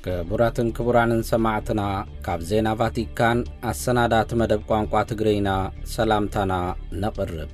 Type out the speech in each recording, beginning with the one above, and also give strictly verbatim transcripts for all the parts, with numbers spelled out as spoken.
كبراتن كبرانن سماعتنا كاب زينا فاتيكان السنادات مدب قوانقوا تقرينا سلامتنا نقرب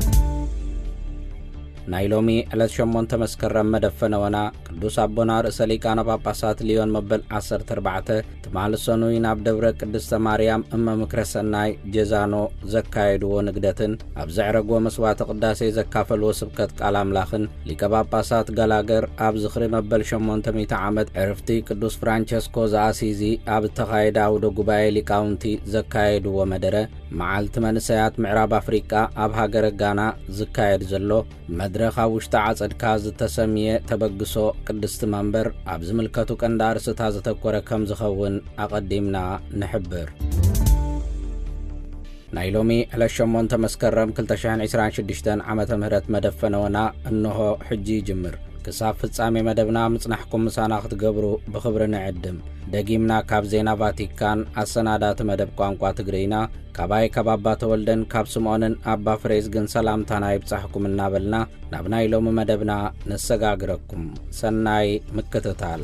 نايلومي على شمون تمسكرم مدفنونا قدوس أبونا رئيس ليكان باباسات ليون مبل عصر تربعته تمال السنوين عبدورة قدس ماريام أما مكرسناي جزانو زكايدو ونقدتن أبزعرقو مسوات قداسي زكافل وسبكت كالام لاخن ليك باباسات غلاغر أبزخري مبل شمون تميت عامد عرفتي قدوس فرانشسكو زاسيزي أبتخايدا ودو قباي لكاونتي زكايدو ومدره معالت منسيات معراب أفريقيا أبها غانا زكايد زلو مدرخا وشتا عصدكا زتسميه تبقسو قدست منبر ابز ملكتو قندار ستا زتكوره كم زخون اقدمنا نحبر نايلومي على شمون تمسكرم كلتشان عشرين شدشتن عامة مهرت مدفنونا انه حجي جمر كساف فصامي مدبنا مصنحكم مساناخت قبرو بخبر نعدم دقيمنا كاب زينا فاتيكان السنادات مدب قوانقوا تقرينا كاباي كبابا تولدن كاب سمونن أبا فريزغن سلام تاناي بصحكم النابلنا نابناي لوم مدبنا نسقاقركم سناي مكتتال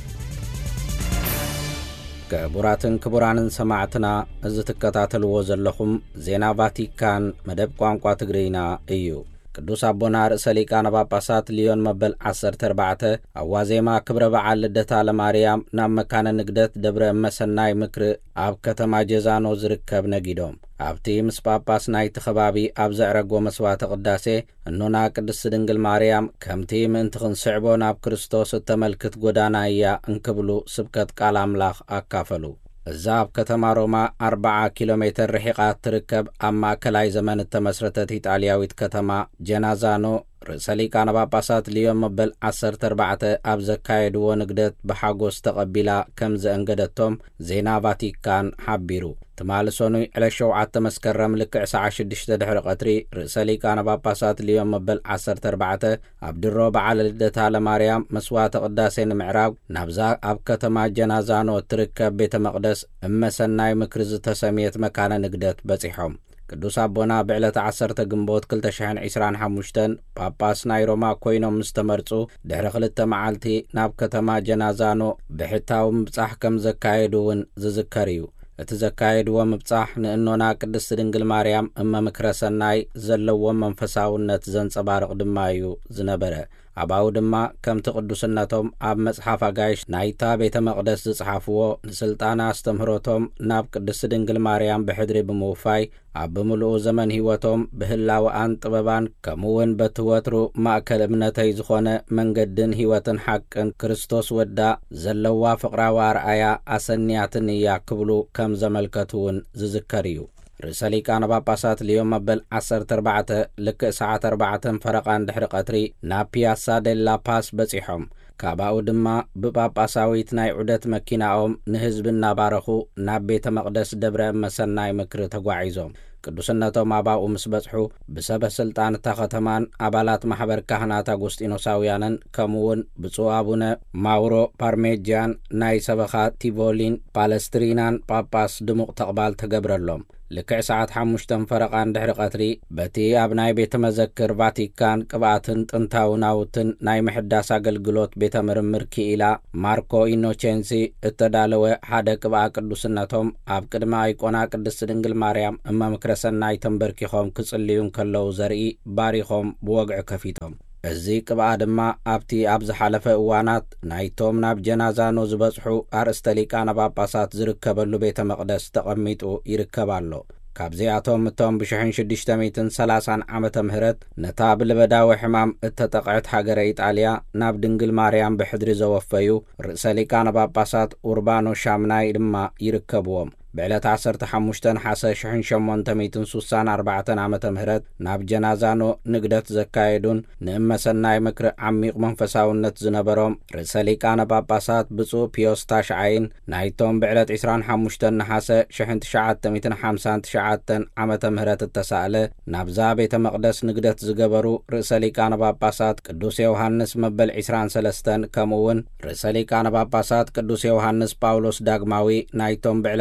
كبراتن كبرانن سماعتنا ازتكتاتل وزلخم زينا فاتيكان مدب قوانقوا تقرينا ايو قدوس أبونا رئيس ليكان باباسات ليون مبل عصر تربعته أوازيما كبر بعال لدتا لماريام نام مكان نقدت دبر مسناي مكر أب كتما جزانو زركب نقيدوم أبتي مس باباس ناي تخبابي أب زعرقو مسوات قداسي أنونا قدس دنقل ماريام كمتي من تخن صعبون أب كريستوس التملكت قدانا إيا انكبلو سبكت قالام لاخ أكافلو الزاب كتما روما أربعة كيلومتر رحيقات تركب أما كلاي زمن التمسرتت إيطالياويت كتما جنازانو رسالي كان باباسات اليوم مبل عصر تربعته أبزكايد ونقدت بحاقوس تقبلا كمز انقدتهم زينا فاتيكان حبيرو تمالسوني على شوعات تمسكرم لكع ساعة شدشت دحر قطري رسالي كان باباسات اليوم مبل عصر تربعته عبد الربع على لدتها لماريام مسوات قداسين معراق نبزا أب كتما جنازانو تركب بيت مقدس أما سناي مكرز تسميت مكان نقدت بزيحهم قدوس أبونا بعلة عصرة قنبوت كلتشحن عسران حموشتن باباس نايروما كوينو مستمرتو دحر خلت معالتي ناب كتما جنازانو بحتاو مبصح كم زكايدون ززكريو اتزكايد ومبصح نأنونا قدس دنقل ماريام اما مكرسناي زلو منفساونت زنصبارق دمايو زنبره أباو دما كم تقدسناتهم أب مصحف أغايش نايتا بيت مقدس زصحافو نسلطانا استمهروتهم ناب قدس دنقل ماريام بحدري بموفاي أب بملؤ زمن هيوتهم بهلا وآن طببان كمون بتواترو مأكل ابنتي زخونة من قدن هيوتن حقن كريستوس ودا زلوا فقرا وارعايا أسنياتن ياكبلو كم زملكتون ززكريو رسالي كان باباسات اليوم مبل عصر تربعته لك ساعة أربعة فرقان دحر قطري نابياسا ديلا باس بصيحهم كاباو دما بباباساويت ناي عدت مكيناهم نهزب النابارخو ناب بيت مقدس دبر مسناي مكر تقوعيزهم قدوسناتهم أباو مسبصحو بسبب سلطان تاختمان أبالات محبر كهنات أغسطينوساويانن كمون بصو أبونا ماورو بارميجان ناي سبخا تيفولين بالسترينان باباس دموق تقبال تقبرلهم لكع ساعات حموشتن فرقان دحر قطري بتي أبناي بيت مذكر فاتيكان قبعتن تنتاوناوتن ناي محداس أقلقلوت بيت مرمر كيلا ماركو إنوچنسي اتدالوه حدا قبع قدوسناتهم أب قدما ايقونا قدس دنقل ماريام اما مكرسن ناي تنبركي خوم كسليون كلو زرئي باري خوم بوقع كفيتهم الزي قبع دما أبتي أبز حالفة اوانات نايتوم ناب جنازانو زبصحو أرستليكان باباسات زركبالو بيت مقدس تقميتو يركبالو كابزياتهم متوم بشحن شدشتميتن سلاسان عامة مهرت نتاب لبداوي حمام اتتقعت حاجر إيطاليا ناب دنقل ماريام بحدر زوفيو رساليكان باباسات أوربانو شامناي لما يركبوهم بعلة عصر تحمشتن حاسة شحن شمون تميتن سوسان أربعة عامة مهرت ناب جنازانو نقدت زكايدون نئما سناي مكر عميق منفساونت زنبروم رسالي كان باباسات بصو بيوستاش عين نايتوم بعلة عسران حمشتن حاسة شحن تشعات تميتن حامسان تشعاتن عامة مهرت التسالة ناب زابيت مقدس نقدت زقبرو رسالي كان باباسات قدوس يوحنس مبل عسران سلستن كمون رسالي كان باباسات قدوس يوحنس باولوس داغماوي نايتوم بعلة عسران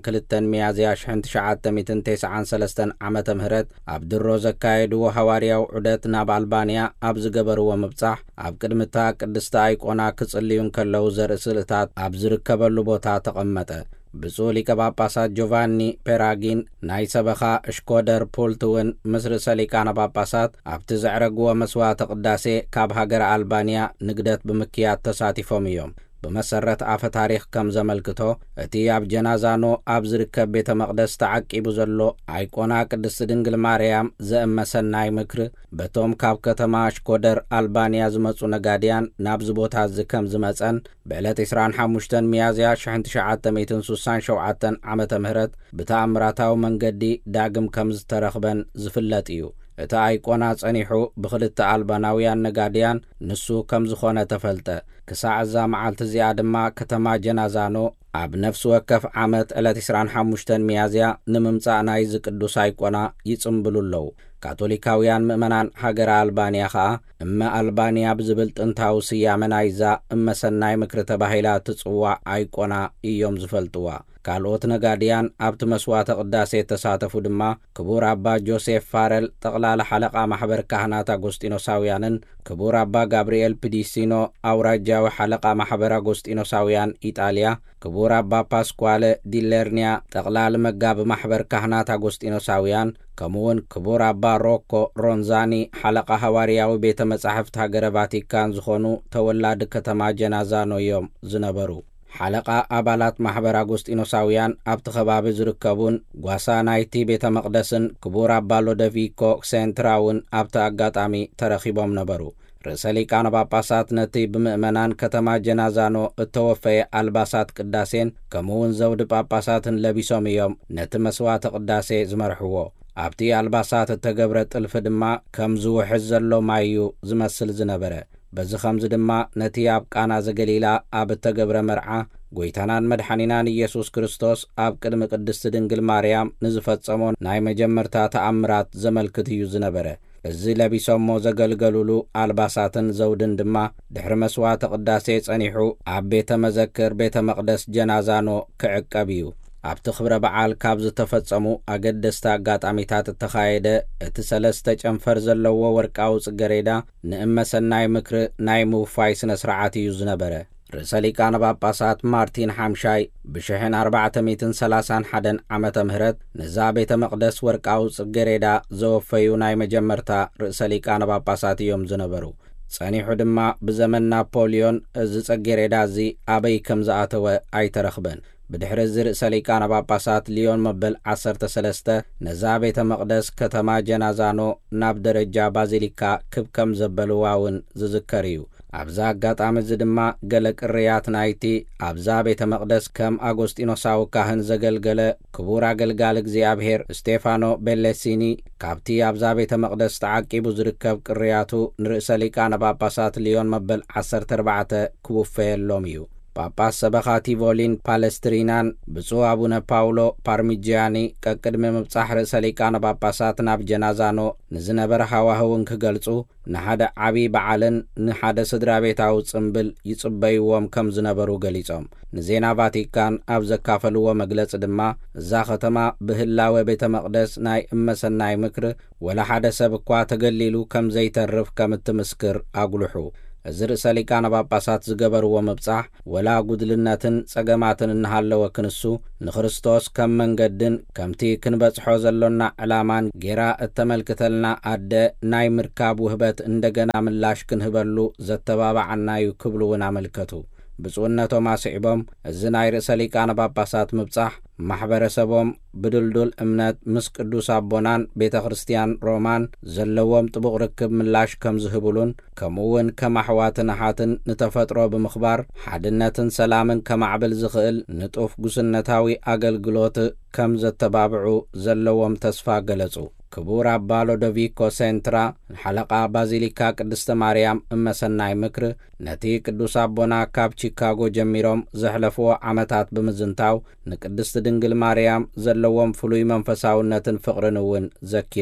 ክልተ ሚያዝያ ሽሕን ትሽዓተ ሚእትን ተስዓን ሰለስተን ዓመተ ምህረት ኣብ ድሮ ዘካየድዎ ሐዋርያው ዑደት ናብ አልባንያ ኣብ ዝገበርዎ ምብጻሕ ኣብ ቅድምታ ቅድስቲ ኣይቆና ክጽልዩን ከለዉ ዘርኢ ስእልታት ኣብ ዝርከበሉ ቦታ ተቐመጠ። ብፁዕ ሊቀ ጳጳሳት ጆቫኒ ፔራጊን ናይ ሰበኻ እሽኮደር ፖልትውን ምስ ርእሰ ሊቃነ ጳጳሳት ኣብቲ ዘዕረግዎ መስዋዕተ ቅዳሴ ካብ ሃገር አልባንያ ንግደት ብምክያድ ተሳቲፎም እዮም። በመሰረት አፈ ታሪክ ከም ዘመልክቶ እቲ ኣብ ጀናዛኖ ኣብ ዝርከብ ቤተ መቅደስ ተዓቂቡ ዘሎ ኣይቆና ቅድስት ድንግል ማርያም ዘእመሰናይ ምክር በቶም ካብ ከተማ ሽኮደር አልባንያ ዝመጹ ነጋድያን ናብዚ ቦታ ዝከም ዝመጸን ብዕለት عشرين وخمسة ሚያዝያ ሽሕን ትሽዓተ ሚእትን ስሳን ሸውዓተ ዓመተ ምህረት ብተኣምራታዊ መንገዲ ዳግም ከም ዝተረኽበን ዝፍለጥ እዩ። እቲ ኣይቆና ጸኒሑ ብኽልተ አልባናውያን ነጋድያን ንሱ ከም ዝኾነ ተፈልጠ። ክሳዕ እዛ መዓልቲ እዚኣ ድማ ከተማ ጀናዛኖ ኣብ ነፍሲ ወከፍ ዓመት ዕለት عشرين وخمسة ሚያዝያ ንምምጻእ ናይ ቅዱስ ኣይቆና ይጽምብሉ ኣለዉ። ካቶሊካውያን ምእመናን ሃገር አልባንያ ኸዓ እመ አልባንያ ብዝብል ጥንታዊ ስያመ ናይዛ እመሰናይ ምክሪ ተባሂላ ትጽዋዕ ኣይቆና እዮም ዝፈልጥዋ። ካልኦት ነጋድያን ኣብቲ መስዋዕተ ቅዳሴ ተሳተፉ ድማ ክቡር አባ ጆሴፍ ፋረል ጠቕላላ ሓለቓ ማሕበር ካህናት አጎስጢኖሳውያንን ክቡር አባ ጋብርኤል ፒዲሲኖ አውራጃዊ ሓለቓ ማሕበር አጎስጢኖሳውያን ኢጣልያ፣ ክቡር አባ ፓስኳለ ዲለርኒያ ጠቕላላ መጋቢ ማሕበር ካህናት አጎስጢኖሳውያን፣ ከምኡውን ክቡር አባ ሮኮ ሮንዛኒ ሓለቓ ሐዋርያዊ ቤተ መጻሕፍቲ ሃገረ ቫቲካን ዝኾኑ ተወላዲ ከተማ ጀናዛኖ እዮም ዝነበሩ። ሓለቓ ኣባላት ማሕበር አጎስጢኖሳውያን ኣብቲ ከባቢ ዝርከቡን ጓሳ ናይቲ ቤተ መቕደስን ክቡር አባ ሎዶቪኮ ሴንትራውን ኣብቲ ኣጋጣሚ ተረኺቦም ነበሩ። ርእሰ ሊቃነ ጳጳሳት ነቲ ብምእመናን ከተማ ጀናዛኖ እተወፈየ አልባሳት ቅዳሴን ከምኡውን ዘውዲ ጳጳሳትን ለቢሶም እዮም ነቲ መስዋዕተ ቅዳሴ ዝመርሕዎ። ኣብቲ አልባሳት እተገብረ ጥልፊ ድማ ከም ዝውሕዝ ዘሎ ማዩ ዝመስል ዝነበረ። በዚ ኸምዚ ድማ ነቲ ኣብ ቃና ዘገሊላ ኣብ እተገብረ መርዓ ጐይታናን መድሓኒናን ኢየሱስ ክርስቶስ ኣብ ቅድሚ ቅድስቲ ድንግል ማርያም ንዝፈጸሞ ናይ መጀመርታ ተኣምራት ዘመልክት እዩ ዝነበረ። እዚ ለቢሶሞ ዘገልገሉሉ አልባሳትን ዘውድን ድማ ድሕሪ መስዋዕተ ቅዳሴ ጸኒሑ ኣብ ቤተ መዘክር ቤተ መቕደስ ጀናዛኖ ክዕቀብ እዩ። ኣብቲ ክብረ በዓል ካብ ዝተፈጸሙ ኣገደስቲ ኣጋጣሚታት እተኻየደ እቲ ሰለስተ ጨንፈር ዘለዎ ወርቃዊ ጽጌረዳ ንእመሰናይ ምክሪ ናይ ምውፋይ ስነ ስርዓት እዩ ዝነበረ። ርእሰ ሊቃነ ጳጳሳት ማርቲን ሓምሻይ ብሽሕን ኣርባዕተ ሚእትን ሰላሳን ሓደን ዓመተ ምህረት ንዛ ቤተ መቕደስ ወርቃዊ ጽጌረዳ ዘወፈዩ ናይ መጀመርታ ርእሰ ሊቃነ ጳጳሳት እዮም ዝነበሩ። ጸኒሑ ድማ ብዘመን ናፖሊዮን እዚ ጽጌረዳ እዚ ኣበይ ከም ዝኣተወ ኣይተረኽበን። ብድሕሪ እዚ ርእሰ ሊቃነ ጳጳሳት ሊዮን መበል ዓሰርተ ሰለስተ ነዛ ቤተ መቕደስ ከተማ ጀናዛኖ ናብ ደረጃ ባዚሊካ ክብ ከም ዘበልዋ እውን ዝዝከር እዩ። ኣብዛ ኣጋጣሚ እዚ ድማ ገለ ቅርያት ናይቲ ኣብዛ ቤተ መቕደስ ከም አጎስጢኖሳዊ ካህን ዘገልገለ ክቡር ኣገልጋሊ እግዚኣብሔር ስቴፋኖ ቤሌሲኒ ካብቲ ኣብዛ ቤተ መቕደስ ተዓቂቡ ዝርከብ ቅርያቱ ንርእሰ ሊቃነ ጳጳሳት ሊዮን መበል ዓሰርተ ኣርባዕተ ክውፈየሎም እዩ። ጳጳስ ሰበኻ ቲቮሊን ፓለስትሪናን ብፁዕ አቡነ ፓውሎ ፓርሚጂያኒ ቀቅድሚ ምብጻሕ ርእሰ ሊቃነ ጳጳሳት ናብ ጀናዛኖ ንዝነበረ ሃዋህውን ክገልጹ ንሓደ ዓብዪ በዓልን ንሓደ ስድራ ቤታዊ ጽምብል ይጽበይዎም ከም ዝነበሩ ገሊጾም። ንዜና ቫቲካን ኣብ ዘካፈልዎ መግለጺ ድማ እዛ ከተማ ብህላወ ቤተ መቕደስ ናይ እመሰናይ ምክሪ ወላ ሓደ ሰብ እኳ ተገሊሉ ከም ዘይተርፍ ከም እትምስክር ኣጉልሑ። እዚ ርእሰ ሊቃነ ጳጳሳት ዝገበርዎ ምብጻሕ ወላ ጉድልነትን ጸገማትን እንሃለወ ክንሱ ንክርስቶስ ከም መንገድን ከምቲ ክንበጽሖ ዘሎና ዕላማን ጌራ እተመልክተልና ኣደ ናይ ምርካብ ውህበት እንደገና ምላሽ ክንህበሉ ዘተባባዓናዩ ክብሉውን ኣመልከቱ። ብፁዕነቶም ኣስዒቦም እዚ ናይ ርእሰ ሊቃነ ጳጳሳት ምብጻሕ ማሕበረሰቦም ብድልዱል እምነት ምስ ቅዱስ ኣቦናን ቤተ ክርስቲያን ሮማን ዘለዎም ጥቡቕ ርክብ ምላሽ ከም ዝህብሉን ከምኡውን ከም ኣሕዋትን ኣሓትን ንተፈጥሮ ብምኽባር ሓድነትን ሰላምን ከማዕብል ዝኽእል ንጡፍ ጉስነታዊ ኣገልግሎት ከም ዘተባብዑ ዘለዎም ተስፋ ገለጹ። ክቡር አባ ሎዶቪኮ ሴንትራ ሓለቓ ባዚሊካ ቅድስተ ማርያም እመሰናይ ምክሪ ነቲ ቅዱስ ኣቦና ካብ ቺካጎ ጀሚሮም ዘሕለፍዎ ዓመታት ብምዝንታው ንቅድስቲ ድንግል ማርያም ዘለዎም ፍሉይ መንፈሳውነትን ፍቕርን እውን ዘኪሮም።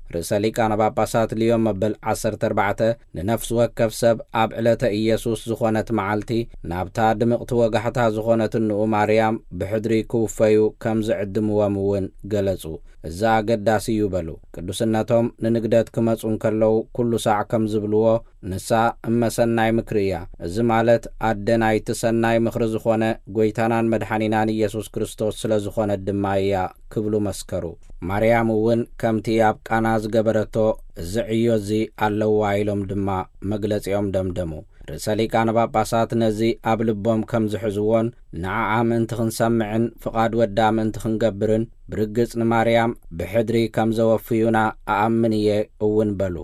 ርእሰ ሊቃነ ጳጳሳት ልዮን መበል ዓሰርተ ኣርባዕተ ንነፍሲ ወከፍ ሰብ ኣብ ዕለተ ኢየሱስ ዝኾነት መዓልቲ ናብታ ድምቕቲ ወጋሕታ ዝኾነት ንኡ ማርያም ብሕድሪ ክውፈዩ ከም ዝዕድምዎም እውን ገለጹ። እዛ ኣገዳሲ እዩ በሉ። ቅዱስነቶም ንንግደት ክመፁ እንከለዉ ኩሉ ሳዕ ከም ዝብልዎ ንሳ እመሰናይ ምክሪ እያ። እዚ ማለት ኣደናይቲ ሰናይ ምኽሪ ዝኾነ ጐይታናን መድሓኒናን ኢየሱስ ክርስቶስ ስለ ዝኾነት ድማ እያ ክብሉ መስከሩ። ማርያም እውን ከምቲ ኣብ ቃና ዝገበረቶ እዚ ዕዮ እዚ ኣለዋ ኢሎም ድማ መግለጺኦም ደምደሙ። ርእሰ ሊቃነ ጳጳሳት ነዚ ኣብ ልቦም ከም ዝሕዝዎን ንዓዓ ምእንቲ ክንሰምዕን ፍቓድ ወዳ ምእንቲ ክንገብርን ብርግጽ ንማርያም ብሕድሪ ከም ዘወፍዩና ኣኣምን እየ እውን በሉ።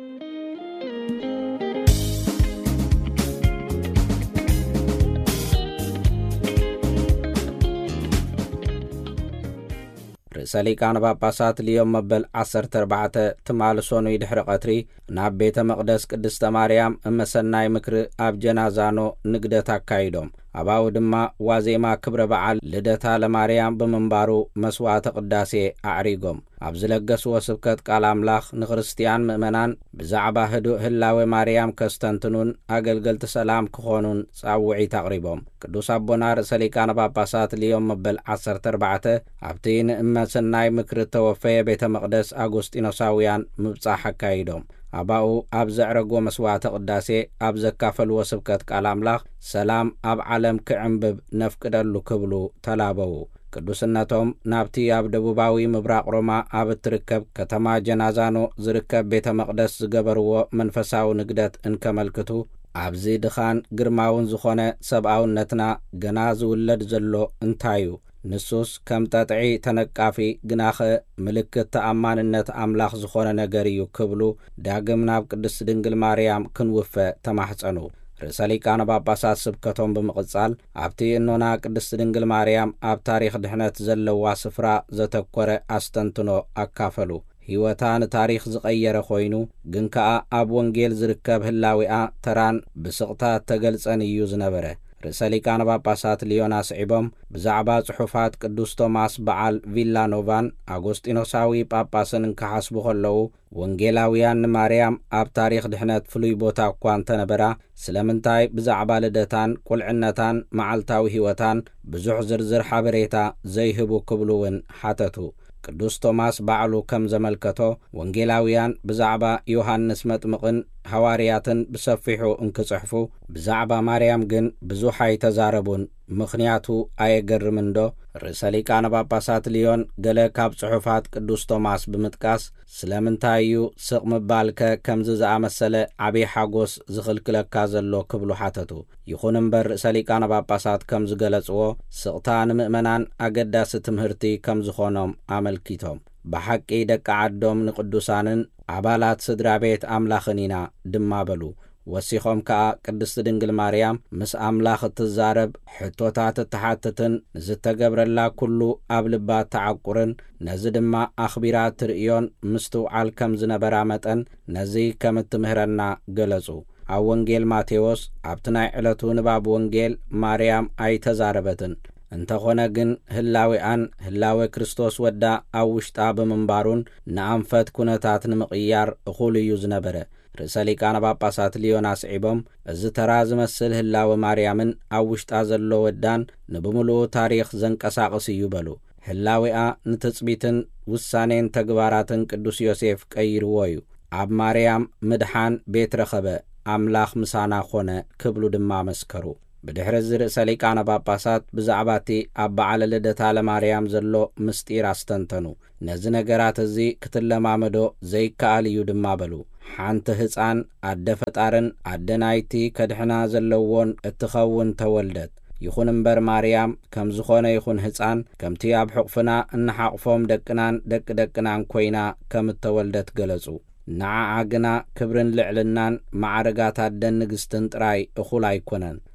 ርእሰ ሊቃነ ጳጳሳት ልዮን መበል ዓሰርተ ኣርባዕተ ትማልሶኑ ይድሕሪ ቐትሪ ናብ ቤተ መቕደስ ቅድስተ ማርያም እመሰናይ ምክሪ ኣብ ጀናዛኖ ንግደት ኣካይዶም። ኣባው ድማ ዋዜማ ክብረ በዓል ልደታ ለማርያም ብምንባሩ መስዋዕተ ቅዳሴ ኣዕሪጎም። ኣብ ዝለገስዎ ስብከት ቃል ኣምላኽ ንክርስቲያን ምእመናን ብዛዕባ ህዱእ ህላዌ ማርያም ከስተንትኑን ኣገልገልቲ ሰላም ክኾኑን ጻውዒት ኣቕሪቦም። ቅዱስ ኣቦና ርእሰ ሊቃነ ጳጳሳት ልዮን መበል ዓሰርተ ኣርባዕተ ኣብቲ ንእመሰናይ ምክሪ ተወፈየ ቤተ መቕደስ ኣጎስጢኖሳውያን ምብጻሕ ኣካይዶም። ኣባኡ ኣብ ዘዕረግዎ መስዋዕተ ቅዳሴ ኣብ ዘካፈልዎ ስብከት ቃል ኣምላኽ ሰላም ኣብ ዓለም ክዕንብብ ነፍቅደሉ ክብሉ ተላበዉ። ቅዱስነቶም ናብቲ ኣብ ደቡባዊ ምብራቕ ሮማ ኣብ እትርከብ ከተማ ጀናዛኖ ዝርከብ ቤተ መቕደስ ዝገበርዎ መንፈሳዊ ንግደት እንከመልክቱ ኣብዚ ድኻን ግርማውን ዝኾነ ሰብኣውነትና ገና ዝውለድ ዘሎ እንታዩ ንሱስ ከም ጠጥዒ ተነቃፊ ግናኸ ምልክት ተኣማንነት ኣምላኽ ዝኾነ ነገር እዩ ክብሉ ዳግም ናብ ቅድስቲ ድንግል ማርያም ክንውፈ ተማሕፀኑ። ርእሰ ሊቃነ ጳጳሳት ስብከቶም ብምቕጻል ኣብቲ እኖና ቅድስቲ ድንግል ማርያም ኣብ ታሪኽ ድሕነት ዘለዋ ስፍራ ዘተኰረ ኣስተንትኖ ኣካፈሉ። ሕይወታ ንታሪኽ ዝቐየረ ኾይኑ ግን ከኣ ኣብ ወንጌል ዝርከብ ህላዊኣ ተራን ብስቕታ ተገልጸን እዩ ዝነበረ። ርእሰ ሊቃነ ጳጳሳት ልዮን ኣስዒቦም ብዛዕባ ጽሑፋት ቅዱስ ቶማስ በዓል ቪላኖቫን ኣጎስጢኖሳዊ ጳጳስን እንከሓስቡ ኸለዉ ወንጌላውያን ንማርያም ኣብ ታሪኽ ድሕነት ፍሉይ ቦታ እኳ እንተነበራ ስለምንታይ ብዛዕባ ልደታን ቁልዕነታን መዓልታዊ ሕይወታን ብዙሕ ዝርዝር ሓበሬታ ዘይህቡ ክብሉውን ሓተቱ። ቅዱስ ቶማስ ባዕሉ ከም ዘመልከቶ ወንጌላውያን ብዛዕባ ዮሐንስ መጥምቕን ሐዋርያትን ብሰፊሑ እንክጽሕፉ ብዛዕባ ማርያም ግን ብዙሕ ኣይተዛረቡን። ምኽንያቱ ኣየገርምን ዶ? ርእሰ ሊቃነ ጳጳሳት ልዮን ገለ ካብ ጽሑፋት ቅዱስ ቶማስ ብምጥቃስ ስለምንታይ እዩ ስቕ ምባልከ ከምዚ ዝኣመሰለ ዓብዪ ሓጐስ ዝኽልክለካ ዘሎ ክብሉ ሓተቱ። ይኹን እምበር ርእሰ ሊቃነ ጳጳሳት ከም ዝገለጽዎ ስቕታ ንምእመናን ኣገዳሲ ትምህርቲ ከም ዝኾኖም ኣመልኪቶም ብሓቂ ደቂ ዓዶም ንቅዱሳንን ኣባላት ስድራ ቤት ኣምላኽን ኢና ድማ በሉ። ወሲኾም ከኣ ቅድስቲ ድንግል ማርያም ምስ ኣምላኽ እትዛረብ ሕቶታት እትሓትትን ንዝተገብረላ ኩሉ ኣብ ልባ ተዓቁርን ነዚ ድማ ኣኽቢራ ትርእዮን ምስትውዓል ከም ዝነበራ መጠን ነዚ ከም እትምህረና ገለጹ። ኣብ ወንጌል ማቴዎስ ኣብቲ ናይ ዕለቱ ንባብ ወንጌል ማርያም ኣይተዛረበትን እንተኾነ ግን ህላዊኣን ህላዌ ክርስቶስ ወዳ ኣብ ውሽጣ ብምንባሩን ንኣንፈት ኩነታት ንምቕያር እኹል እዩ ዝነበረ። ርእሰ ሊቃነ ጳጳሳት ልዮን ኣስዒቦም እዚ ተራ ዝመስል ህላዊ ማርያምን ኣብ ውሽጣ ዘሎ ወዳን ንብምልኡ ታሪኽ ዘንቀሳቕስ እዩ በሉ። ህላዊኣ ንትጽቢትን ውሳኔን ተግባራትን ቅዱስ ዮሴፍ ቀይርዎ እዩ። ኣብ ማርያም ምድሓን ቤት ረኸበ ኣምላኽ ምሳና ኾነ ክብሉ ድማ መስከሩ። ብድሕሪ እዚ ርእሰ ሊቃነ ጳጳሳት ብዛዕባ እቲ ኣብ በዓለ ልደታ ለማርያም ዘሎ ምስጢር ኣስተንተኑ። ነዚ ነገራት እዚ ክትለማመዶ ዘይከኣል እዩ ድማ በሉ። ሓንቲ ህፃን ኣደ ፈጣርን ኣደ ናይቲ ከድሕና ዘለዎን እትኸውን ተወልደት። ይኹን እምበር ማርያም ከም ዝኾነ ይኹን ህፃን ከምቲ ኣብ ሕቑፍና እንሓቕፎም ደቅናን ደቂ ደቅናን ኮይና ከም እተወልደት ገለጹ። ንዓዓ ግና ክብርን ልዕልናን ማዕረጋት ኣደን ንግስትን ጥራይ እኹል ኣይኮነን።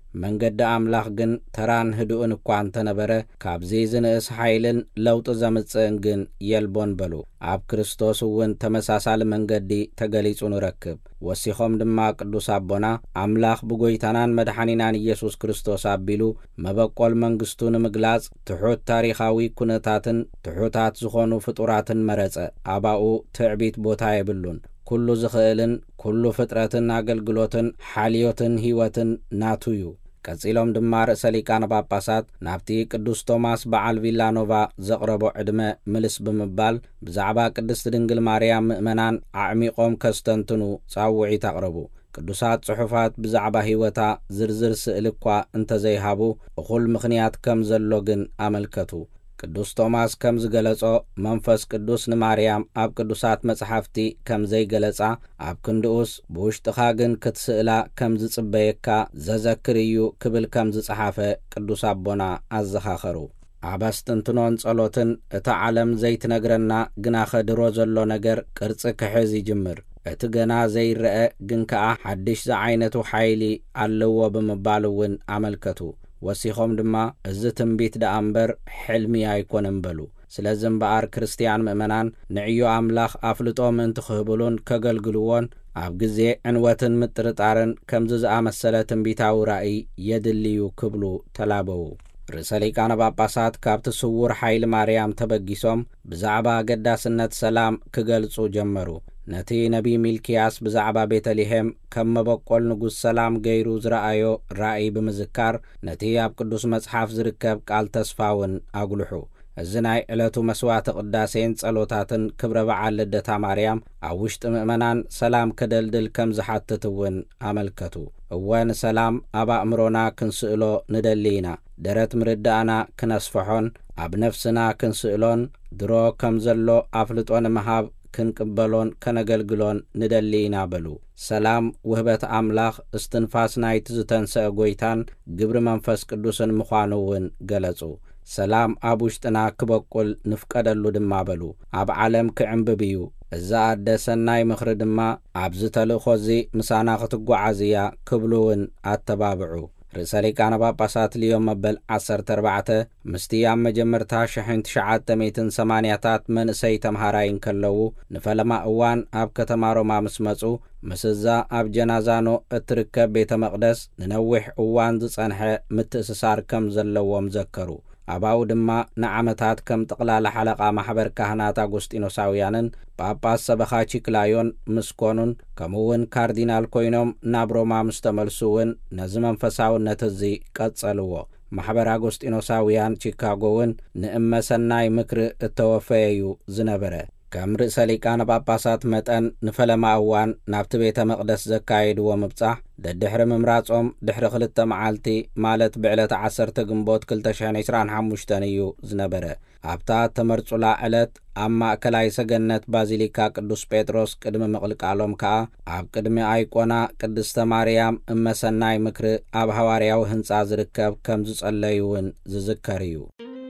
መንገዲ ኣምላኽ ግን ተራን ህዱእን እኳ እንተነበረ ካብዚ ዝንእስ ሓይልን ለውጢ ዘምጽእን ግን የልቦን በሉ። ኣብ ክርስቶስ እውን ተመሳሳሊ መንገዲ ተገሊጹ ንረክብ። ወሲኾም ድማ ቅዱስ ኣቦና ኣምላኽ ብጎይታናን መድኃኒናን ኢየሱስ ክርስቶስ ኣቢሉ መበቆል መንግሥቱ ንምግላጽ ትሑት ታሪኻዊ ኩነታትን ትሑታት ዝኾኑ ፍጡራትን መረጸ። ኣባኡ ትዕቢት ቦታ የብሉን። ኩሉ ዝኽእልን ኩሉ ፍጥረትን ኣገልግሎትን ሓልዮትን ህይወትን ናቱ እዩ። ቀጺሎም ድማ ርእሰ ሊቃነ ጳጳሳት ናብቲ ቅዱስ ቶማስ በዓል ቪላኖቫ ዘቕረቦ ዕድመ ምልስ ብምባል ብዛዕባ ቅድስቲ ድንግል ማርያም ምእመናን ኣዕሚቖም ከስተንትኑ ጻውዒት ኣቕረቡ። ቅዱሳት ጽሑፋት ብዛዕባ ህይወታ ዝርዝር ስእሊ እኳ እንተዘይሃቡ እኹል ምኽንያት ከም ዘሎ ግን ኣመልከቱ። ቅዱስ ቶማስ ከም ዝገለጾ መንፈስ ቅዱስ ንማርያም ኣብ ቅዱሳት መጽሓፍቲ ከም ዘይገለጻ ኣብ ክንድኡስ ብውሽጥኻ ግን ክትስእላ ከም ዝጽበየካ ዘዘክር እዩ ክብል ከም ዝጸሓፈ ቅዱስ ኣቦና ኣዘኻኸሩ። ኣብ ኣስተንትኖን ጸሎትን እቲ ዓለም ዘይትነግረና ግና ኸድሮ ዘሎ ነገር ቅርጽ ክሕዝ ይጅምር። እቲ ገና ዘይረአ ግን ከኣ ሓድሽ ዝዓይነቱ ሓይሊ ኣለዎ ብምባል እውን ኣመልከቱ። ወሲኾም ድማ እዚ ትንቢት ደኣ እምበር ሕልሚ ኣይኮነን በሉ። ስለዚ እምበኣር ክርስቲያን ምእመናን ንዕዮ ኣምላኽ ኣፍልጦ ምእንቲ ክህብሉን ከገልግልዎን ኣብ ግዜ ዕንወትን ምጥርጣርን ከምዚ ዝኣመሰለ ትንቢታዊ ራእይ የድልዩ ክብሉ ተላበዉ። ርእሰ ሊቃነ ጳጳሳት ካብቲ ስውር ሓይሊ ማርያም ተበጊሶም ብዛዕባ ኣገዳስነት ሰላም ክገልጹ ጀመሩ። ነቲ ነቢ ሚልክያስ ብዛዕባ ቤተልሔም ከም መበቆል ንጉሥ ሰላም ገይሩ ዝረአዮ ራእይ ብምዝካር ነቲ ኣብ ቅዱስ መጽሓፍ ዝርከብ ቃል ተስፋውን ኣጉልሑ። እዚ ናይ ዕለቱ መስዋዕቲ ቅዳሴን ጸሎታትን ክብረ በዓል ልደታ ማርያም ኣብ ውሽጢ ምእመናን ሰላም ከደልድል ከም ዝሓትት እውን ኣመልከቱ። እወን ሰላም ኣብ ኣእምሮና ክንስእሎ ንደሊ ኢና። ደረት ምርዳእና ክነስፈሖን ኣብ ነፍስና ክንስእሎን ድሮ ከም ዘሎ ኣፍልጦ ንምሃብ ክንቅበሎን ከነገልግሎን ንደሊ ኢና በሉ። ሰላም ውህበት ኣምላኽ እስትንፋስ ናይቲ ዝተንስአ ጐይታን ግብሪ መንፈስ ቅዱስን ምዃኑ እውን ገለጹ። ሰላም ኣብ ውሽጥና ክበቁል ንፍቀደሉ ድማ በሉ። ኣብ ዓለም ክዕንብብ እዩ። እዛ ኣደ ሰናይ ምኽሪ ድማ ኣብዚ ተልእኾ እዚ ምሳና ክትጓዓዝ እያ ክብሉ እውን ኣተባብዑ። ርእሰ ሊቃነ ጳጳሳት ልዮም መበል ዓሰርተ ኣርባዕተ ምስቲ ኣብ መጀመርታ ሽሕን ትሽዓተ ሚእትን ሰማንያታት መንእሰይ ተምሃራይ እንከለዉ ንፈለማ እዋን ኣብ ከተማ ሮማ ምስ መጹ ምስዛ ኣብ ጀናዛኖ እትርከብ ቤተ መቕደስ ንነዊሕ እዋን ዝጸንሐ ምትእስሳር ከም ዘለዎም ዘከሩ። ኣባኡ ድማ ንዓመታት ከም ጠቕላላ ሓለቓ ማሕበር ካህናት ኣጉስጢኖሳውያንን ጳጳስ ሰበኻ ቺክላዮን ምስኮኑን ከምኡውን ካርዲናል ኮይኖም ናብ ሮማ ምስ ተመልሱ እውን ነዚ መንፈሳውነት እዚ ቀጸልዎ። ማሕበር ኣጉስጢኖሳውያን ቺካጎ እውን ንእመሰናይ ምክሪ እተወፈየ እዩ ዝነበረ። ከም ርእሰ ሊቃነ ጳጳሳት መጠን ንፈለማ እዋን ናብቲ ቤተ መቕደስ ዘካየድዎ ምብጻሕ ደድሕሪ ምምራጾም ድሕሪ ክልተ መዓልቲ ማለት ብዕለት ዓሰርተ ግንቦት ክልተ ሽሕን ዒስራን ሓሙሽተን እዩ ዝነበረ። ኣብታ ተመርጹላ ዕለት ኣብ ማእከላይ ሰገነት ባዚሊካ ቅዱስ ጴጥሮስ ቅድሚ ምቕልቃሎም ከኣ ኣብ ቅድሚ ኣይቆና ቅድስተ ማርያም እመሰናይ ምክሪ ኣብ ሃዋርያዊ ህንጻ ዝርከብ ከም ዝጸለዩ እውን ዝዝከር እዩ።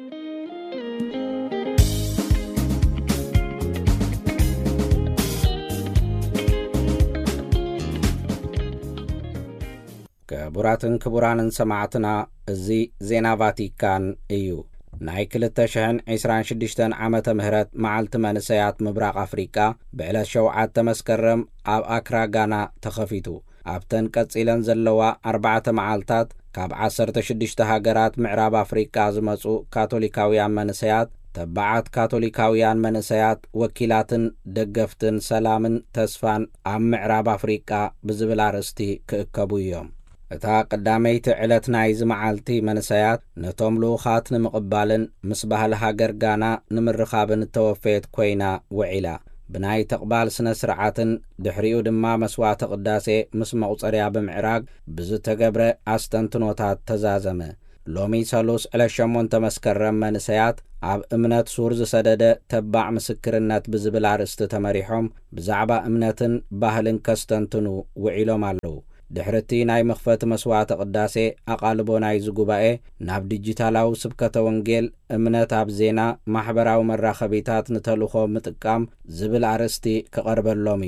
ክቡራትን ክቡራንን ሰማዕትና እዚ ዜና ቫቲካን እዩ። ናይ ክልተ ሽሕን ዒስራን ሽዱሽተን ዓመተ ምህረት መዓልቲ መንእሰያት ምብራቕ ኣፍሪቃ ብዕለት ሸውዓተ መስከረም ኣብ ኣክራ ጋና ተኸፊቱ። ኣብተን ቀጺለን ዘለዋ ኣርባዕተ መዓልታት ካብ ዓሰርተ ሽዱሽተ ሃገራት ምዕራብ ኣፍሪቃ ዝመጹ ካቶሊካውያን መንእሰያት ተባዓት ካቶሊካውያን መንእሰያት ወኪላትን ደገፍትን ሰላምን ተስፋን ኣብ ምዕራብ ኣፍሪቃ ብዝብል ኣርእስቲ ክእከቡ እዮም። እታ ቀዳመይቲ ዕለት ናይ ዝመዓልቲ መንእሰያት ነቶም ልኡኻት ንምቕባልን ምስ ባህሊ ሃገር ጋና ንምርኻብን እተወፈየት ኮይና ውዒላ። ብናይ ተቕባል ስነ ስርዓትን ድሕሪኡ ድማ መስዋዕቲ ቅዳሴ ምስ መቑፀርያ ብምዕራግ ብዝተገብረ ኣስተንትኖታት ተዛዘመ። ሎሚ ሰሉስ ዕለት ሸሞንተ መስከረም መንእሰያት ኣብ እምነት ሱር ዝሰደደ ተባዕ ምስክርነት ብዝብል ኣርእስቲ ተመሪሖም ብዛዕባ እምነትን ባህልን ከስተንትኑ ውዒሎም ኣለዉ። ድሕርቲ ናይ መኽፈቲ መስዋዕቲ ቅዳሴ ኣቓልቦ ናይ ዝጉባኤ ናብ ዲጂታላዊ ስብከተ ወንጌል እምነት ኣብ ዜና ማሕበራዊ መራኸቢታት ንተልእኾ ምጥቃም ዝብል ኣርእስቲ ክቐርበሎም እዩ።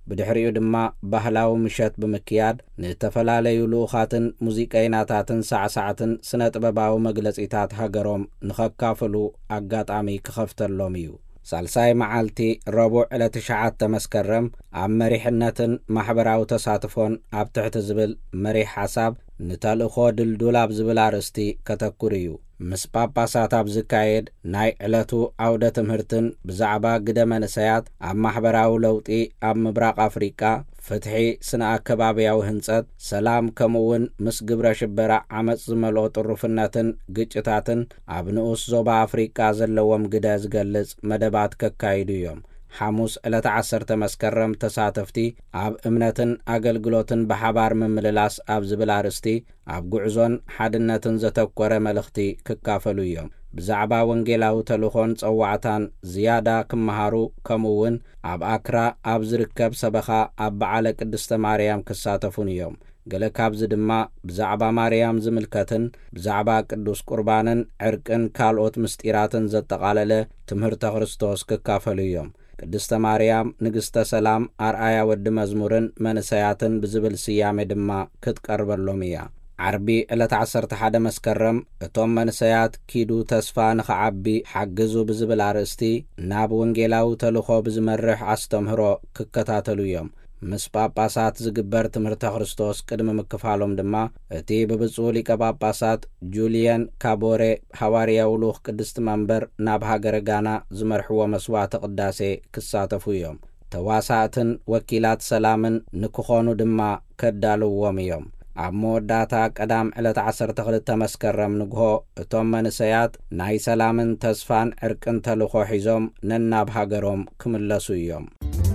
ብድሕሪኡ ድማ ባህላዊ ምሸት ብምክያድ ንተፈላለዩ ልኡኻትን ሙዚቀኛታትን ሳዕሳዕትን ስነ ጥበባዊ መግለጺታት ሃገሮም ንኸካፈሉ ኣጋጣሚ ክኸፍተሎም እዩ። ሳልሳይ መዓልቲ ረቡዕ ዕለት ሸዓተ መስከረም ኣብ መሪሕነትን ማሕበራዊ ተሳትፎን ኣብ ትሕቲ ዝብል መሪሕ ሓሳብ ንተልእኾ ድልዱል ኣብ ዝብል ኣርእስቲ ከተኩር እዩ። ምስ ጳጳሳት ኣብ ዝካየድ ናይ ዕለቱ ዓውደ ትምህርትን ብዛዕባ ግደ መንእሰያት ኣብ ማሕበራዊ ለውጢ ኣብ ምብራቕ ኣፍሪቃ ፍትሒ ስነ ኣከባብያዊ ህንጸት ሰላም ከምኡውን ምስ ግብረ ሽበራ ዓመፅ ዝመልኦ ጥሩፍነትን ግጭታትን ኣብ ንኡስ ዞባ ኣፍሪቃ ዘለዎም ግደ ዝገልጽ መደባት ከካይዱ እዮም። ሐሙስ ዕለት ዓሰርተ መስከረም ተሳተፍቲ ኣብ እምነትን ኣገልግሎትን ብሓባር ምምልላስ ኣብ ዝብል ኣርእስቲ ኣብ ጉዕዞን ሓድነትን ዘተኰረ መልእኽቲ ክካፈሉ እዮም። ብዛዕባ ወንጌላዊ ተልእኾን ጸዋዕታን ዝያዳ ክመሃሩ ከምኡውን ኣብ ኣክራ ኣብ ዝርከብ ሰበኻ ኣብ በዓለ ቅድስተ ማርያም ክሳተፉን እዮም። ገለ ካብዚ ድማ ብዛዕባ ማርያም ዝምልከትን ብዛዕባ ቅዱስ ቁርባንን ዕርቅን ካልኦት ምስጢራትን ዘጠቓለለ ትምህርተ ክርስቶስ ክካፈሉ እዮም። ቅድስተ ማርያም ንግሥተ ሰላም ኣርኣያ ወዲ መዝሙርን መንእሰያትን ብዝብል ስያሜ ድማ ክትቀርበሎም እያ። ዓርቢ ዕለት ዓሰርተ ሓደ መስከረም እቶም መንእሰያት ኪዱ ተስፋ ንኸዓቢ ሓግዙ ብዝብል ኣርእስቲ ናብ ወንጌላዊ ተልእኾ ብዝመርሕ ኣስተምህሮ ክከታተሉ እዮም። ምስ ጳጳሳት ዝግበር ትምህርተ ክርስቶስ ቅድሚ ምክፋሎም ድማ እቲ ብብፁዕ ሊቀ ጳጳሳት ጁልየን ካቦሬ ሐዋርያዊ ልኡኽ ቅድስቲ መንበር ናብ ሃገረ ጋና ዝመርሕዎ መስዋዕተ ቅዳሴ ክሳተፉ እዮም። ተዋሳእትን ወኪላት ሰላምን ንክኾኑ ድማ ከዳልዎም እዮም። ኣብ መወዳእታ ቀዳም ዕለት ዓሰርተ ክልተ መስከረም ንግሆ እቶም መንእሰያት ናይ ሰላምን ተስፋን ዕርቅን ተልእኾ ሒዞም ነናብ ሃገሮም ክምለሱ እዮም።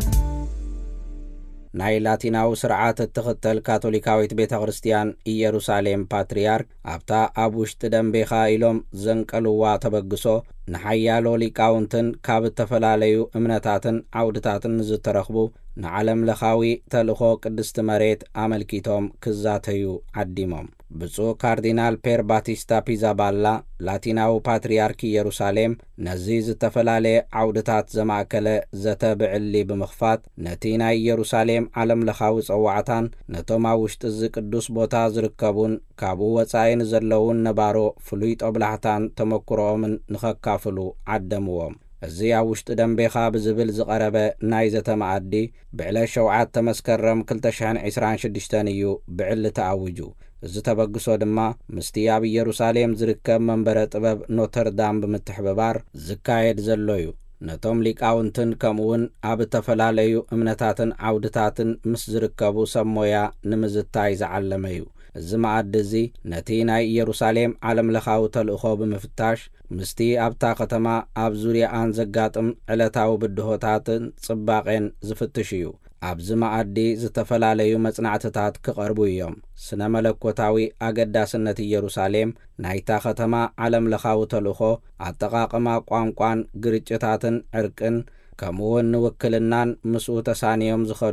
ናይ ላቲናዊ ስርዓት እትኽተል ካቶሊካዊት ቤተ ክርስቲያን ኢየሩሳሌም ፓትርያርክ ኣብታ ኣብ ውሽጢ ደንቤኻ ኢሎም ዘንቀልዋ ተበግሶ ንሓያሎ ሊቃውንትን ካብ ዝተፈላለዩ እምነታትን ዓውድታትን ዝተረኽቡ ንዓለም ለኻዊ ተልእኾ ቅድስቲ መሬት ኣመልኪቶም ክዛተዩ ዓዲሞም። ብፁዕ ካርዲናል ፔር ባቲስታ ፒዛባላ ላቲናዊ ፓትርያርክ ኢየሩሳሌም ነዚ ዝተፈላለየ ዓውድታት ዘማእከለ ዘተ ብዕሊ ብምኽፋት ነቲ ናይ ኢየሩሳሌም ዓለም ለኻዊ ጸዋዕታን ነቶም ኣብ ውሽጢ እዚ ቅዱስ ቦታ ዝርከቡን ካብኡ ወጻኢን ዘለውን ነባሮ ፍሉይ ጦብላሕታን ተመክሮኦምን ንኸካፍሉ ዓደምዎም። እዚ ኣብ ውሽጢ ደንቤኻ ብዝብል ዝቐረበ ናይ ዘተ መኣዲ ብዕለት ሸውዓተ መስከረም ክልተ ሽሕን ዒስራን ሽዱሽተን እዩ ብዕሊ ተኣውጁ። እዚ ተበግሶ ድማ ምስቲ ኣብ ኢየሩሳሌም ዝርከብ መንበረ ጥበብ ኖተርዳም ብምትሕብባር ዝካየድ ዘሎ እዩ። ነቶም ሊቃውንትን ከምኡውን ኣብ ዝተፈላለዩ እምነታትን ዓውድታትን ምስ ዝርከቡ ሰብ ሞያ ንምዝታይ ዝዓለመ እዩ። እዚ መኣዲ እዚ ነቲ ናይ ኢየሩሳሌም ዓለም ለኻዊ ተልእኾ ብምፍታሽ ምስቲ ኣብታ ከተማ ኣብ ዙርያኣን ዘጋጥም ዕለታዊ ብድሆታትን ጽባቐን ዝፍትሽ እዩ። ኣብዚ መኣዲ ዝተፈላለዩ መጽናዕትታት ክቐርቡ እዮም። ስነ መለኮታዊ ኣገዳስነት ኢየሩሳሌም፣ ናይታ ከተማ ዓለም ለኻዊ ተልእኾ፣ ኣጠቓቕማ ቋንቋን ግርጭታትን ዕርቅን ከምኡውን ንውክልናን ምስኡ ተሳንዮም ዝኸዱ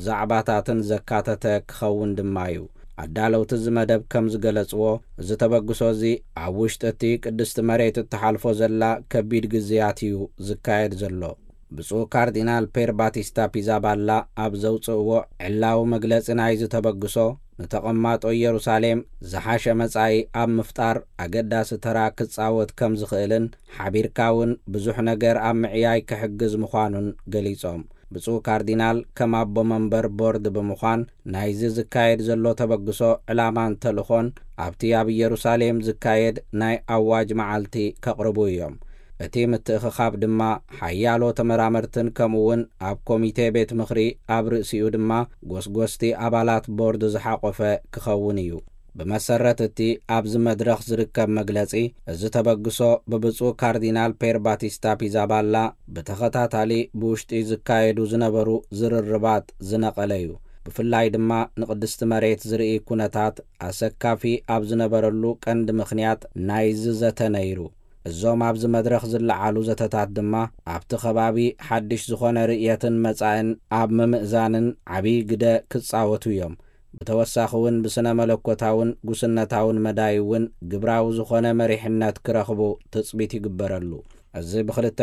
ዛዕባታትን ዘካተተ ክኸውን ድማ እዩ። ኣዳለውቲ እዚ መደብ ከም ዝገለጽዎ እዚ ተበግሶ እዚ ኣብ ውሽጢ እቲ ቅድስቲ መሬት እተሓልፎ ዘላ ከቢድ ግዝያት እዩ ዝካየድ ዘሎ። ብፁዕ ካርዲናል ፔር ባቲስታ ፒዛባላ ኣብ ዘውፅእዎ ዕላዊ መግለፂ ናይ ዝተበግሶ ንተቐማጦ ኢየሩሳሌም ዝሓሸ መጻኢ ኣብ ምፍጣር ኣገዳሲ ተራ ክጻወት ከም ዝኽእልን ሓቢርካ እውን ብዙሕ ነገር ኣብ ምዕያይ ክሕግዝ ምዃኑን ገሊጾም። ብፁዕ ካርዲናል ከም ኣቦ መንበር ቦርድ ብምዃን ናይዚ ዝካየድ ዘሎ ተበግሶ ዕላማን ተልእኾን ኣብቲ ኣብ ኢየሩሳሌም ዝካየድ ናይ ኣዋጅ መዓልቲ ከቕርቡ እዮም። እቲ ምትእኽኻብ ድማ ሓያሎ ተመራመርትን ከምኡውን ኣብ ኮሚቴ ቤት ምኽሪ ኣብ ርእሲኡ ድማ ጎስጎስቲ ኣባላት ቦርድ ዝሓቖፈ ክኸውን እዩ። ብመሰረት እቲ ኣብዚ መድረኽ ዝርከብ መግለጺ እዚ ተበግሶ ብብፁዕ ካርዲናል ፔር ባቲስታ ፒዛባላ ብተኸታታሊ ብውሽጢ ዝካየዱ ዝነበሩ ዝርርባት ዝነቐለ እዩ። ብፍላይ ድማ ንቅድስቲ መሬት ዝርኢ ኩነታት ኣሰካፊ ኣብ ዝነበረሉ ቀንዲ ምኽንያት ናይዚ ዘተ ነይሩ። እዞም ኣብዚ መድረኽ ዝለዓሉ ዘተታት ድማ ኣብቲ ከባቢ ሓድሽ ዝኾነ ርእየትን መጻእን ኣብ ምምእዛንን ዓብዪ ግደ ክጻወቱ እዮም። ብተወሳኺ እውን ብስነ መለኮታውን ጉስነታውን መዳይ እውን ግብራዊ ዝኾነ መሪሕነት ክረኽቡ ትጽቢት ይግበረሉ። እዚ ብ2024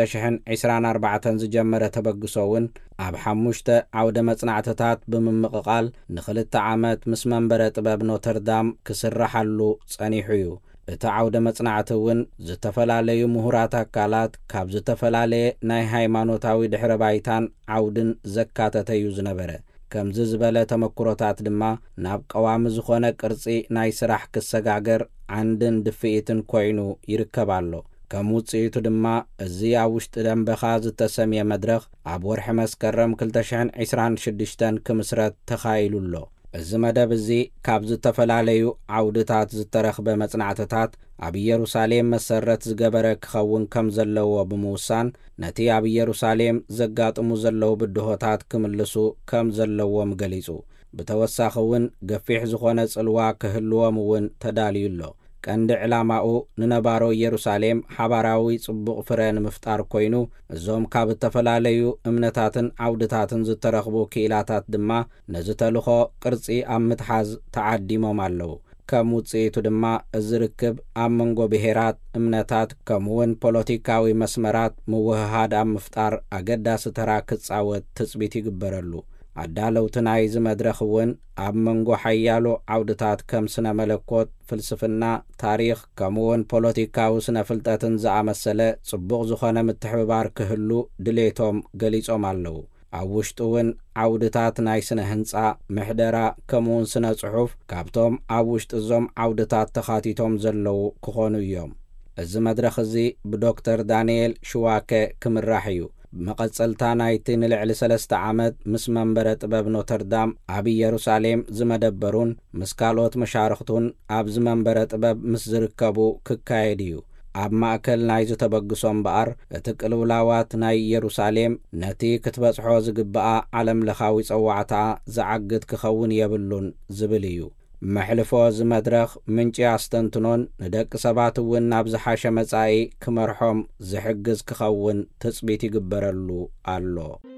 ዝጀመረ ተበግሶውን ኣብ ሓሙሽተ ዓውደ መጽናዕትታት ብምምቕቓል ንኽልተ ዓመት ምስ መንበረ ጥበብ ኖተርዳም ክስራሓሉ ጸኒሑ እዩ። እቲ ዓውደ መጽናዕቲ እውን ዝተፈላለዩ ምሁራት ኣካላት ካብ ዝተፈላለየ ናይ ሃይማኖታዊ ድሕረ ባይታን ዓውድን ዘካተተ እዩ ዝነበረ። ከምዚ ዝበለ ተመክሮታት ድማ ናብ ቀዋሚ ዝኾነ ቅርጺ ናይ ስራሕ ክሰጋገር ዓንድን ድፍኢትን ኮይኑ ይርከባሎ። ከም ውጽኢቱ ድማ እዚ ኣብ ውሽጢ ደንበኻ ዝተሰምየ መድረኽ ኣብ ወርሒ መስከረም ክልተ ሽሕን ዒስራን ሽዱሽተን ክምስረት ተኻይሉሎ። እዚ መደብ እዚ ካብ ዝተፈላለዩ ዓውድታት ዝተረኽበ መጽናዕትታት ኣብ ኢየሩሳሌም መሰረት ዝገበረ ክኸውን ከም ዘለዎ ብምውሳን ነቲ ኣብ ኢየሩሳሌም ዘጋጥሙ ዘለዉ ብድሆታት ክምልሱ ከም ዘለዎም ገሊጹ። ብተወሳኺ እውን ገፊሕ ዝኾነ ጽልዋ ክህልዎም እውን ተዳልዩሎ። ቀንዲ ዕላማኡ ንነባሮ ኢየሩሳሌም ሓባራዊ ጽቡቕ ፍረ ንምፍጣር ኮይኑ እዞም ካብ ዝተፈላለዩ እምነታትን ዓውድታትን ዝተረኽቡ ክኢላታት ድማ ነዚ ተልኾ ቅርጺ ኣብ ምትሓዝ ተዓዲሞም ኣለዉ። ከም ውጽኢቱ ድማ እዚ ርክብ ኣብ መንጎ ብሄራት እምነታት ከምኡውን ፖለቲካዊ መስመራት ምውህሃድ ኣብ ምፍጣር ኣገዳሲ ተራ ክጻወት ትጽቢት ይግበረሉ። ኣዳለውቲ ናይዚ መድረኽ እውን ኣብ መንጎ ሓያሎ ዓውድታት ከም ስነ መለኮት፣ ፍልስፍና፣ ታሪኽ ከምኡውን ፖለቲካዊ ስነ ፍልጠትን ዝኣመሰለ ጽቡቕ ዝኾነ ምትሕብባር ክህሉ ድሌቶም ገሊጾም ኣለዉ። ኣብ ውሽጡ እውን ዓውድታት ናይ ስነ ህንጻ፣ ምሕደራ ከምኡውን ስነ ጽሑፍ ካብቶም ኣብ ውሽጢ እዞም ዓውድታት ተኻቲቶም ዘለዉ ክኾኑ እዮም። እዚ መድረኽ እዚ ብዶክተር ዳንኤል ሽዋከ ክምራሕ እዩ። መቐጸልታ ናይቲ ንልዕሊ ሰለስተ ዓመት ምስ መንበረ ጥበብ ኖተርዳም ኣብ ኢየሩሳሌም ዝመደበሩን ምስ ካልኦት መሻርኽቱን ኣብዚ መንበረ ጥበብ ምስ ዝርከቡ ክካየድ እዩ። ኣብ ማእከል ናይ ዝተበግሶ እምበኣር እቲ ቅልውላዋት ናይ ኢየሩሳሌም ነቲ ክትበጽሖ ዝግብኣ ዓለም ለኻዊ ጸዋዕታ ዝዓግድ ክኸውን የብሉን ዝብል እዩ። መሕልፎ እዚ መድረኽ ምንጪ ኣስተንትኖን ንደቂ ሰባት እውን ናብ ዝሓሸ መጻኢ ክመርሖም ዝሕግዝ ክኸውን ትጽቢት ይግበረሉ ኣሎ።